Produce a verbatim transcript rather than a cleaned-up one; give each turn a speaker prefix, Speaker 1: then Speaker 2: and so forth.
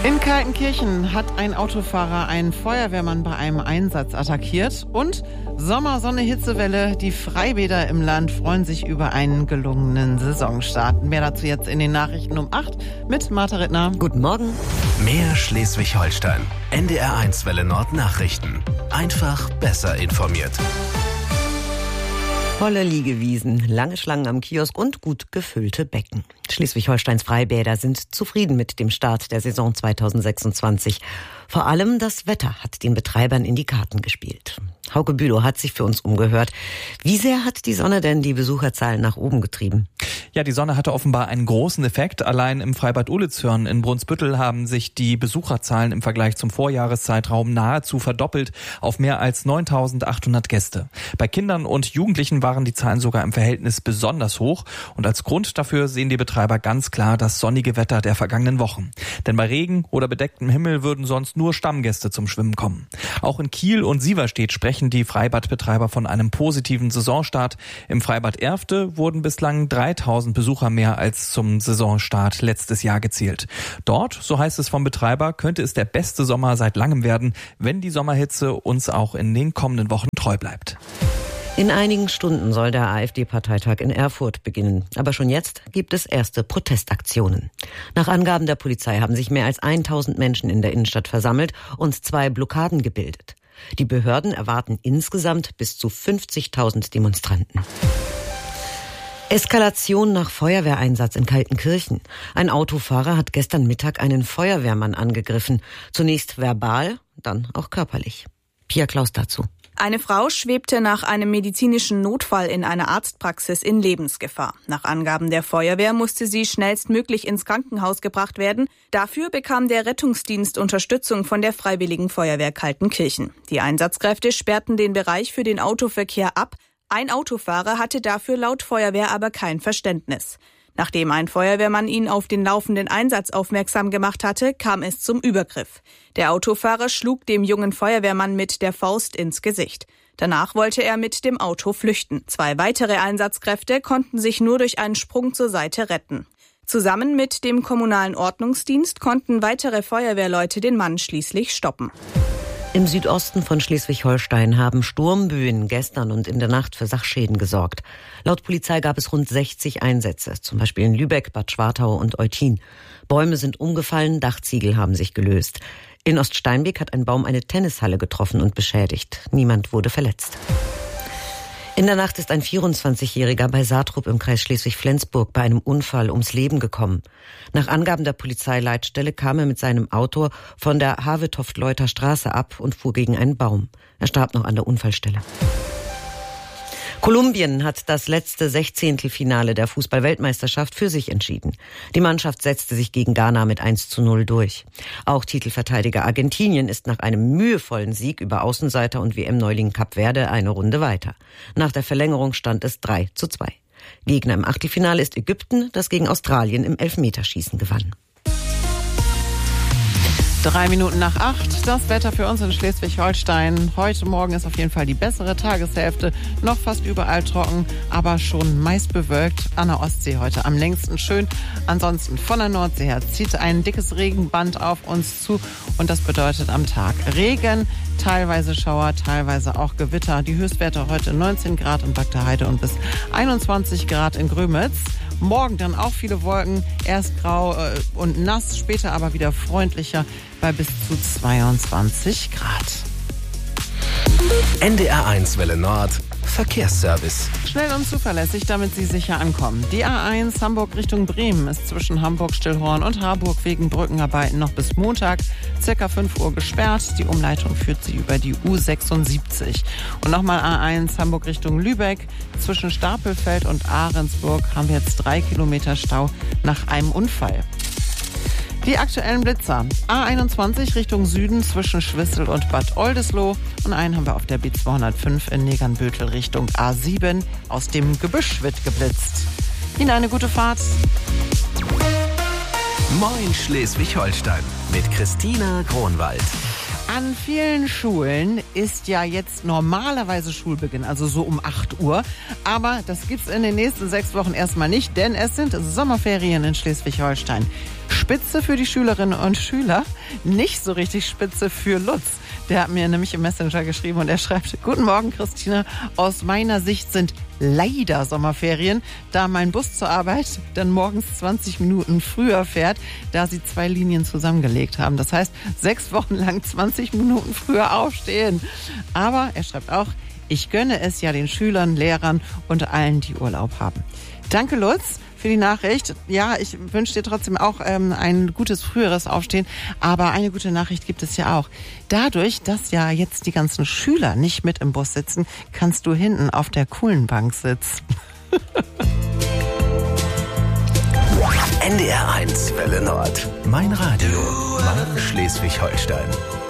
Speaker 1: In Kaltenkirchen hat ein Autofahrer einen Feuerwehrmann bei einem Einsatz attackiert. Und Sommer, Sonne, Hitzewelle. Die Freibäder im Land freuen sich über einen gelungenen Saisonstart. Mehr dazu jetzt in den Nachrichten um acht mit Martha Rittner.
Speaker 2: Guten Morgen.
Speaker 3: Mehr Schleswig-Holstein. N D R eins Welle Nord Nachrichten. Einfach besser informiert.
Speaker 2: Volle Liegewiesen, lange Schlangen am Kiosk und gut gefüllte Becken. Schleswig-Holsteins Freibäder sind zufrieden mit dem Start der Saison zweitausendsechsundzwanzig. Vor allem das Wetter hat den Betreibern in die Karten gespielt. Hauke Bülow hat sich für uns umgehört. Wie sehr hat die Sonne denn die Besucherzahlen nach oben getrieben?
Speaker 4: Ja, die Sonne hatte offenbar einen großen Effekt. Allein im Freibad Ulitzhörn in Brunsbüttel haben sich die Besucherzahlen im Vergleich zum Vorjahreszeitraum nahezu verdoppelt auf mehr als neuntausendachthundert Gäste. Bei Kindern und Jugendlichen waren die Zahlen sogar im Verhältnis besonders hoch. Und als Grund dafür sehen die Betreiber ganz klar das sonnige Wetter der vergangenen Wochen. Denn bei Regen oder bedecktem Himmel würden sonst nur Stammgäste zum Schwimmen kommen. Auch in Kiel und Sieverstedt sprechen die Freibadbetreiber von einem positiven Saisonstart. Im Freibad Erfte wurden bislang dreitausend Besucher mehr als zum Saisonstart letztes Jahr gezählt. Dort, so heißt es vom Betreiber, könnte es der beste Sommer seit langem werden, wenn die Sommerhitze uns auch in den kommenden Wochen treu bleibt.
Speaker 2: In einigen Stunden soll der AfD-Parteitag in Erfurt beginnen. Aber schon jetzt gibt es erste Protestaktionen. Nach Angaben der Polizei haben sich mehr als tausend Menschen in der Innenstadt versammelt und zwei Blockaden gebildet. Die Behörden erwarten insgesamt bis zu fünfzigtausend Demonstranten. Eskalation nach Feuerwehreinsatz in Kaltenkirchen. Ein Autofahrer hat gestern Mittag einen Feuerwehrmann angegriffen. Zunächst verbal, dann auch körperlich. Pia Klaus dazu.
Speaker 5: Eine Frau schwebte nach einem medizinischen Notfall in einer Arztpraxis in Lebensgefahr. Nach Angaben der Feuerwehr musste sie schnellstmöglich ins Krankenhaus gebracht werden. Dafür bekam der Rettungsdienst Unterstützung von der Freiwilligen Feuerwehr Kaltenkirchen. Die Einsatzkräfte sperrten den Bereich für den Autoverkehr ab. Ein Autofahrer hatte dafür laut Feuerwehr aber kein Verständnis. Nachdem ein Feuerwehrmann ihn auf den laufenden Einsatz aufmerksam gemacht hatte, kam es zum Übergriff. Der Autofahrer schlug dem jungen Feuerwehrmann mit der Faust ins Gesicht. Danach wollte er mit dem Auto flüchten. Zwei weitere Einsatzkräfte konnten sich nur durch einen Sprung zur Seite retten. Zusammen mit dem kommunalen Ordnungsdienst konnten weitere Feuerwehrleute den Mann schließlich stoppen.
Speaker 2: Im Südosten von Schleswig-Holstein haben Sturmböen gestern und in der Nacht für Sachschäden gesorgt. Laut Polizei gab es rund sechzig Einsätze, zum Beispiel in Lübeck, Bad Schwartau und Eutin. Bäume sind umgefallen, Dachziegel haben sich gelöst. In Oststeinbek hat ein Baum eine Tennishalle getroffen und beschädigt. Niemand wurde verletzt. In der Nacht ist ein vierundzwanzigjähriger bei Saatrup im Kreis Schleswig-Flensburg bei einem Unfall ums Leben gekommen. Nach Angaben der Polizeileitstelle kam er mit seinem Auto von der Havetoft-Leuter Straße ab und fuhr gegen einen Baum. Er starb noch an der Unfallstelle. Kolumbien hat das letzte Sechzehntelfinale der Fußball-Weltmeisterschaft für sich entschieden. Die Mannschaft setzte sich gegen Ghana mit eins zu null durch. Auch Titelverteidiger Argentinien ist nach einem mühevollen Sieg über Außenseiter und W M-Neuling Kap Verde eine Runde weiter. Nach der Verlängerung stand es drei zu zwei. Gegner im Achtelfinale ist Ägypten, das gegen Australien im Elfmeterschießen gewann.
Speaker 1: Drei Minuten nach acht, das Wetter für uns in Schleswig-Holstein. Heute Morgen ist auf jeden Fall die bessere Tageshälfte. Noch fast überall trocken, aber schon meist bewölkt. An der Ostsee heute am längsten schön. Ansonsten von der Nordsee her zieht ein dickes Regenband auf uns zu. Und das bedeutet am Tag Regen, teilweise Schauer, teilweise auch Gewitter. Die Höchstwerte heute neunzehn Grad in Bad Heide und bis einundzwanzig Grad in Grömitz. Morgen dann auch viele Wolken, erst grau äh, und nass, später aber wieder freundlicher bei bis zu zweiundzwanzig Grad.
Speaker 3: N D R eins Welle Nord Verkehrsservice.
Speaker 1: Schnell und zuverlässig, damit Sie sicher ankommen. Die A eins Hamburg Richtung Bremen ist zwischen Hamburg-Stillhorn und Harburg wegen Brückenarbeiten noch bis Montag circa fünf Uhr gesperrt. Die Umleitung führt Sie über die U sechsundsiebzig. Und nochmal A eins Hamburg Richtung Lübeck. Zwischen Stapelfeld und Ahrensburg haben wir jetzt drei Kilometer Stau nach einem Unfall. Die aktuellen Blitzer. A einundzwanzig Richtung Süden zwischen Schwissel und Bad Oldesloe. Und einen haben wir auf der B zweihundertfünf in Negernbüttel Richtung A sieben. Aus dem Gebüsch wird geblitzt. Ihnen eine gute Fahrt.
Speaker 3: Moin Schleswig-Holstein mit Christina Kronwald.
Speaker 1: An vielen Schulen ist ja jetzt normalerweise Schulbeginn, also so um acht Uhr. Aber das gibt's in den nächsten sechs Wochen erstmal nicht, denn es sind Sommerferien in Schleswig-Holstein. Spitze für die Schülerinnen und Schüler, nicht so richtig spitze für Lutz. Der hat mir nämlich im Messenger geschrieben und er schreibt: Guten Morgen, Christina. Aus meiner Sicht sind leider Sommerferien, da mein Bus zur Arbeit dann morgens zwanzig Minuten früher fährt, da sie zwei Linien zusammengelegt haben. Das heißt, sechs Wochen lang zwanzig Minuten früher aufstehen. Aber er schreibt auch: Ich gönne es ja den Schülern, Lehrern und allen, die Urlaub haben. Danke, Lutz, für die Nachricht. Ja, ich wünsche dir trotzdem auch ähm, ein gutes früheres Aufstehen. Aber eine gute Nachricht gibt es ja auch. Dadurch, dass ja jetzt die ganzen Schüler nicht mit im Bus sitzen, kannst du hinten auf der coolen Bank sitzen.
Speaker 3: N D R eins Welle Nord. Mein Radio. Mein Schleswig-Holstein.